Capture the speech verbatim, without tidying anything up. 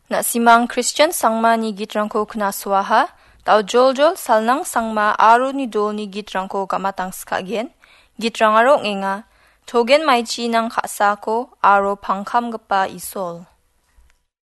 Nasimang Christian sangma ni gitrangko knaswaha, tau joljol salnang sangma aro ni dol ni gitrangko gamatang skagen, gitrangaro ngenga, togen maichi nang kasako aro pangkam gapa isol.